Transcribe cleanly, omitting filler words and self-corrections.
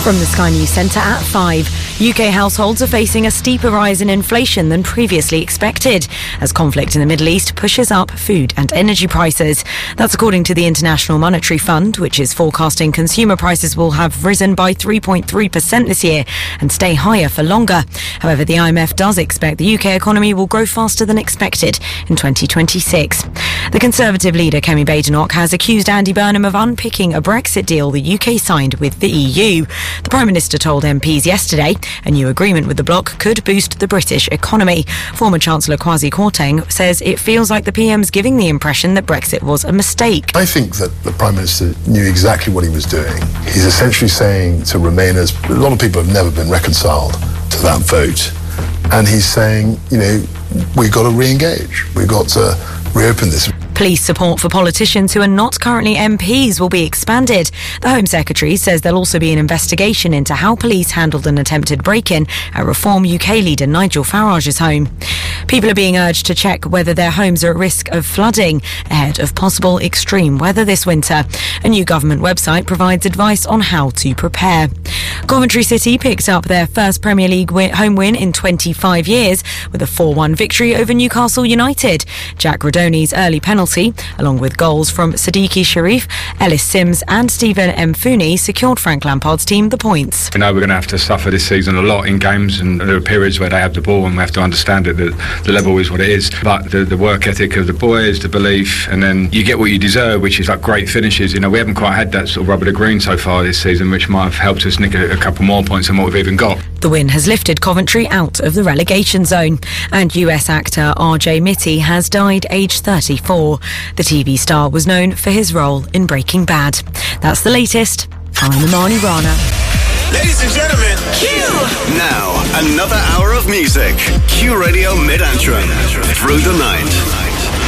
From the Sky News Centre at 5. UK households are facing a steeper rise in inflation than previously expected as conflict in the Middle East pushes up food and energy prices. That's according to the International Monetary Fund, which is forecasting consumer prices will have risen by 3.3% this year and stay higher for longer. However, the IMF does expect the UK economy will grow faster than expected in 2026. The Conservative leader, Kemi Badenoch, has accused Andy Burnham of unpicking a Brexit deal the UK signed with the EU. The Prime Minister told MPs yesterday a new agreement with the bloc could boost the British economy. Former Chancellor Kwasi Kwarteng says it feels like the PM's giving the impression that Brexit was a mistake. I think that the Prime Minister knew exactly what he was doing. He's essentially saying to Remainers, a lot of people have never been reconciled to that vote. And he's saying, we've got to re-engage. We've got to reopen this. Police support for politicians who are not currently MPs will be expanded. The Home Secretary says there'll also be an investigation into how police handled an attempted break-in at Reform UK leader Nigel Farage's home. People are being urged to check whether their homes are at risk of flooding ahead of possible extreme weather this winter. A new government website provides advice on how to prepare. Coventry City picked up their first Premier League home win in 25 years with a 4-1 victory over Newcastle United. Jack Rodoni's early penalty, along with goals from Siddiqui Sharif, Ellis Sims and Stephen Mfuni, secured Frank Lampard's team the points. We know we're going to have to suffer this season a lot in games, and there are periods where they have the ball and we have to understand it, that the level is what it is. But the work ethic of the boys, the belief, and then you get what you deserve, which is like great finishes. We haven't quite had that sort of rubber to green so far this season, which might have helped us nick a couple more points than what we've even got. The win has lifted Coventry out of the relegation zone. And US actor RJ Mitty has died aged 34. The TV star was known for his role in Breaking Bad. That's the latest. I'm Imani Rana. Ladies and gentlemen, Q! Now, another hour of music. Q Radio Mid-Antrim. Through the night.